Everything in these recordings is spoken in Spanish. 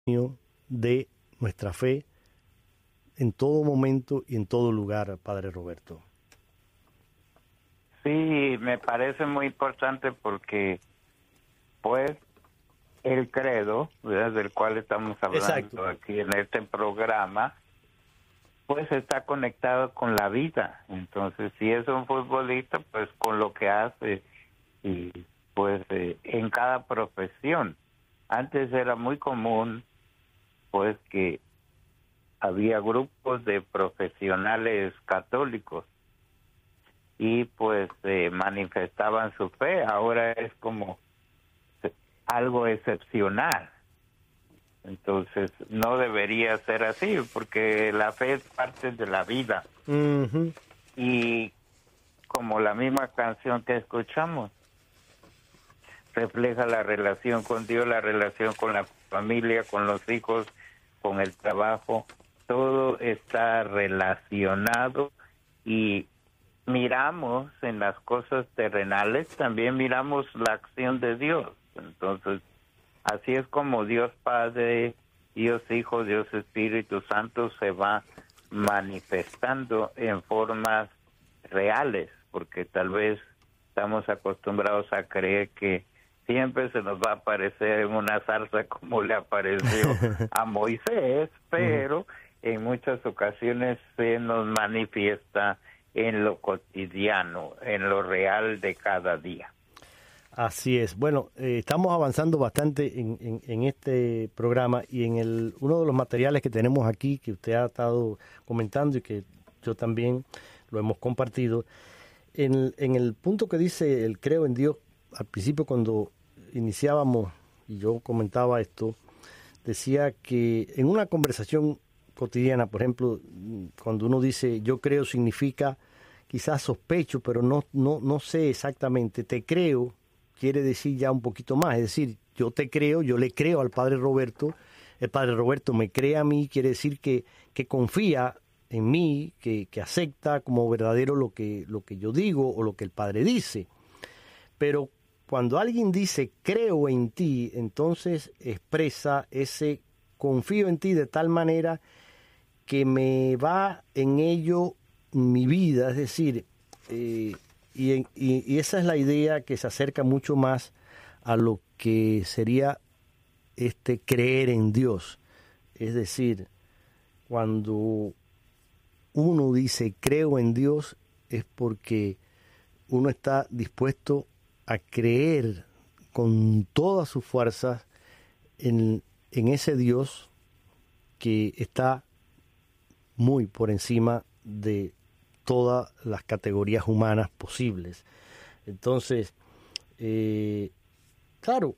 de nuestra fe en todo momento y en todo lugar, Padre Roberto. Sí, me parece muy importante porque, pues, el credo, ¿verdad?, del cual estamos hablando Exacto. aquí en este programa, pues está conectado con la vida. Entonces, si es un futbolista, pues con lo que hace y pues en cada profesión. Antes era muy común, pues, que había grupos de profesionales católicos y pues manifestaban su fe. Ahora es como algo excepcional. Entonces no debería ser así, porque la fe es parte de la vida. Uh-huh. Y como la misma canción que escuchamos, refleja la relación con Dios, la relación con la familia, con los hijos, con el trabajo. Todo está relacionado y miramos en las cosas terrenales, también miramos la acción de Dios. Entonces, así es como Dios Padre, Dios Hijo, Dios Espíritu Santo se va manifestando en formas reales, porque tal vez estamos acostumbrados a creer que siempre se nos va a aparecer en una zarza como le apareció a Moisés, pero en muchas ocasiones se nos manifiesta en lo cotidiano, en lo real de cada día. Así es. Bueno, estamos avanzando bastante en este programa y en uno de los materiales que tenemos aquí, que usted ha estado comentando y que yo también lo hemos compartido, en el punto que dice el creo en Dios, al principio cuando iniciábamos y yo comentaba esto, decía que en una conversación cotidiana, por ejemplo, cuando uno dice yo creo significa quizás sospecho, pero no sé exactamente, te creo quiere decir ya un poquito más, es decir, yo te creo, yo le creo al Padre Roberto, el Padre Roberto me cree a mí, quiere decir que confía en mí, que acepta como verdadero lo que yo digo o lo que el Padre dice. Pero cuando alguien dice creo en ti, entonces expresa ese confío en ti de tal manera que me va en ello mi vida, es decir, y esa es la idea que se acerca mucho más a lo que sería creer en Dios. Es decir, cuando uno dice creo en Dios es porque uno está dispuesto a creer con todas sus fuerzas en ese Dios que está muy por encima de todas las categorías humanas posibles. Entonces, claro,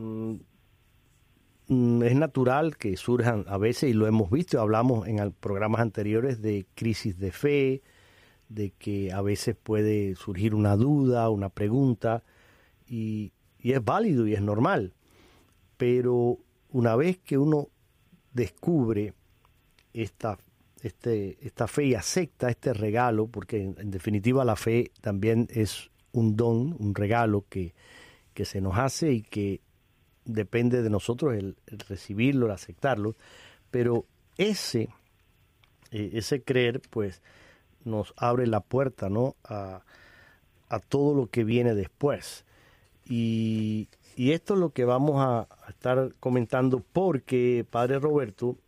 es natural que surjan a veces, y lo hemos visto, hablamos en programas anteriores de crisis de fe, de que a veces puede surgir una duda, una pregunta, y es válido y es normal. Pero una vez que uno descubre esta fe y acepta este regalo, porque en definitiva la fe también es un don, un regalo que se nos hace y que depende de nosotros el recibirlo, el aceptarlo, pero ese creer pues nos abre la puerta, ¿no?, a todo lo que viene después. Y esto es lo que vamos a estar comentando porque, Padre Roberto,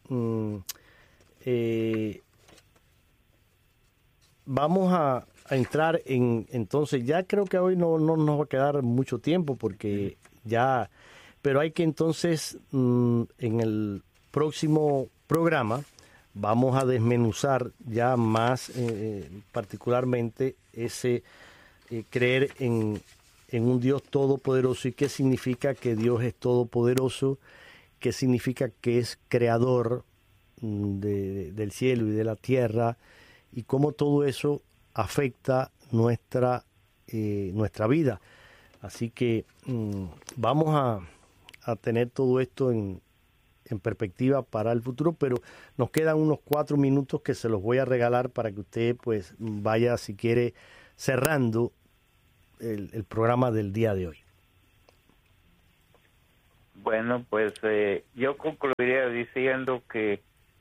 vamos a entrar entonces, ya creo que hoy no nos va a quedar mucho tiempo porque ya, pero hay que entonces en el próximo programa vamos a desmenuzar ya más particularmente ese creer en un Dios todopoderoso y qué significa que Dios es todopoderoso, qué significa que es creador del cielo y de la tierra y cómo todo eso afecta nuestra vida. Así que vamos a tener todo esto en perspectiva para el futuro, pero nos quedan unos 4 minutos que se los voy a regalar para que usted pues vaya, si quiere, cerrando el programa del día de hoy. Bueno, pues yo concluiría diciendo que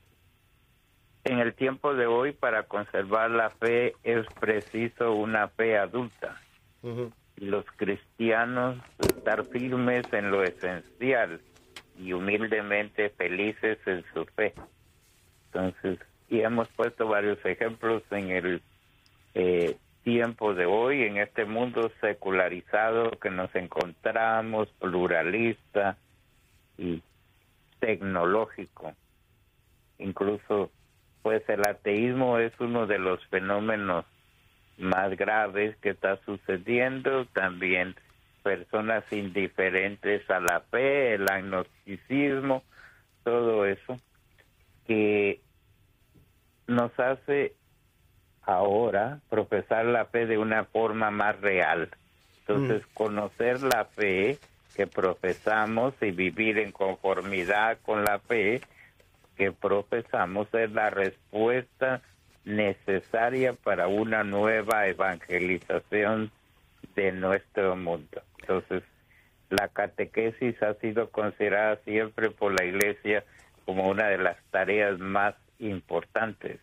en el tiempo de hoy, para conservar la fe, es preciso una fe adulta. Uh-huh. Y los cristianos estar firmes en lo esencial y humildemente felices en su fe. Entonces, y hemos puesto varios ejemplos en el tiempo de hoy, en este mundo secularizado que nos encontramos, pluralista y tecnológico. Incluso, pues el ateísmo es uno de los fenómenos más graves que está sucediendo. También personas indiferentes a la fe, el agnosticismo, todo eso que nos hace ahora profesar la fe de una forma más real. Entonces, conocer la fe que profesamos y vivir en conformidad con la fe que profesamos es la respuesta necesaria para una nueva evangelización de nuestro mundo. Entonces, la catequesis ha sido considerada siempre por la Iglesia como una de las tareas más importantes.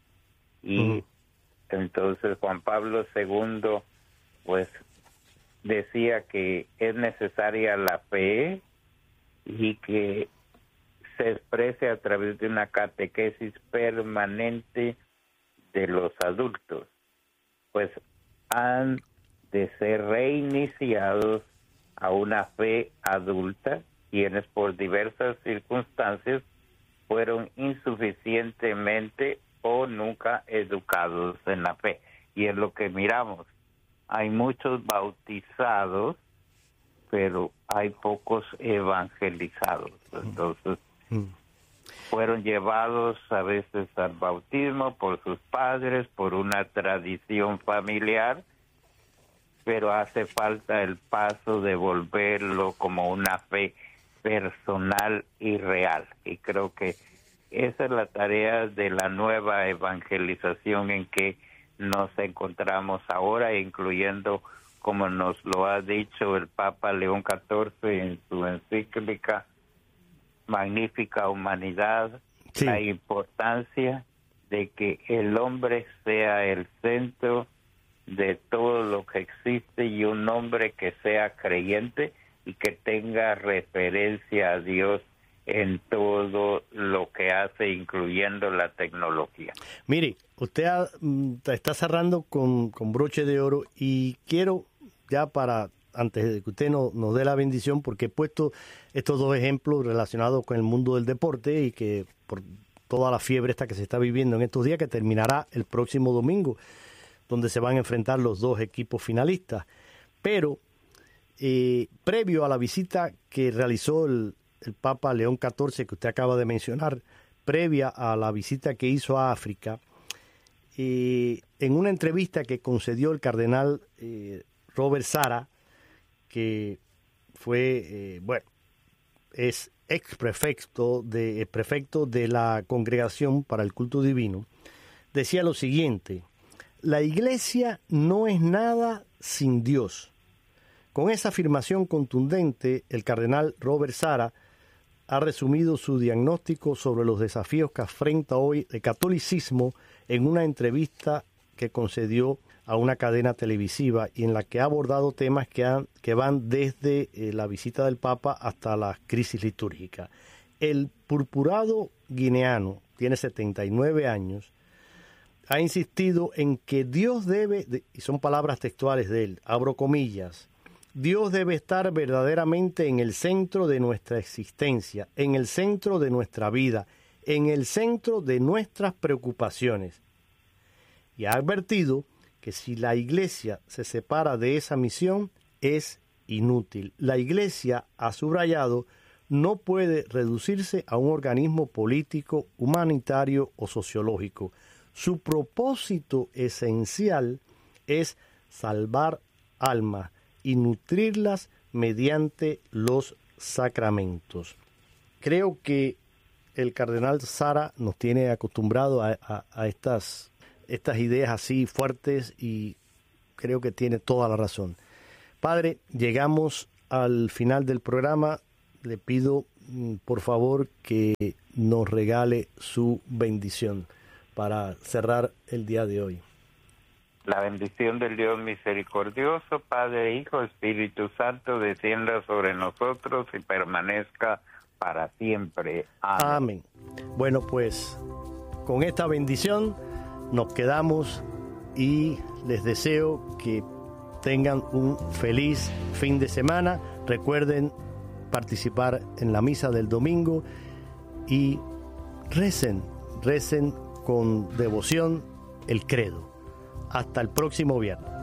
Y entonces Juan Pablo II, pues, decía que es necesaria la fe y que se exprese a través de una catequesis permanente de los adultos, pues han de ser reiniciados a una fe adulta, quienes por diversas circunstancias fueron insuficientemente o nunca educados en la fe. Y es lo que miramos. Hay muchos bautizados, pero hay pocos evangelizados. Entonces, fueron llevados a veces al bautismo por sus padres, por una tradición familiar, pero hace falta el paso de volverlo como una fe personal y real. Y creo que esa es la tarea de la nueva evangelización en que nos encontramos ahora, incluyendo, como nos lo ha dicho el Papa León XIV en su encíclica Magnífica Humanidad, sí, la importancia de que el hombre sea el centro de todo lo que existe y un hombre que sea creyente y que tenga referencia a Dios en todo lo que hace, incluyendo la tecnología. Mire, usted está cerrando con broche de oro y quiero ya antes de que usted nos dé la bendición, porque he puesto estos dos ejemplos relacionados con el mundo del deporte y que por toda la fiebre esta que se está viviendo en estos días, que terminará el próximo domingo, donde se van a enfrentar los dos equipos finalistas. Pero previo a la visita que realizó el Papa León XIV, que usted acaba de mencionar, previa a la visita que hizo a África, en una entrevista que concedió el cardenal Robert Sarah, que fue, es prefecto de la Congregación para el Culto Divino, decía lo siguiente: la Iglesia no es nada sin Dios. Con esa afirmación contundente, el cardenal Robert Sarah ha resumido su diagnóstico sobre los desafíos que afronta hoy el catolicismo en una entrevista que concedió a una cadena televisiva y en la que ha abordado temas que van desde la visita del Papa hasta la crisis litúrgica. El purpurado guineano, tiene 79 años, ha insistido en que Dios debe, y son palabras textuales de él, abro comillas, Dios debe estar verdaderamente en el centro de nuestra existencia, en el centro de nuestra vida, en el centro de nuestras preocupaciones. Y ha advertido que si la Iglesia se separa de esa misión, es inútil. La Iglesia, ha subrayado, no puede reducirse a un organismo político, humanitario o sociológico. Su propósito esencial es salvar almas y nutrirlas mediante los sacramentos. Creo que el cardenal Sarah nos tiene acostumbrado a estas ideas así fuertes y creo que tiene toda la razón. Padre, llegamos al final del programa. le pido por favor que nos regale su bendición para cerrar el día de hoy. La bendición del Dios misericordioso, Padre, Hijo, Espíritu Santo, descienda sobre nosotros y permanezca para siempre. Amén. Amén. Bueno, pues con esta bendición nos quedamos y les deseo que tengan un feliz fin de semana. Recuerden participar en la misa del domingo y recen con devoción el credo. Hasta el próximo viernes.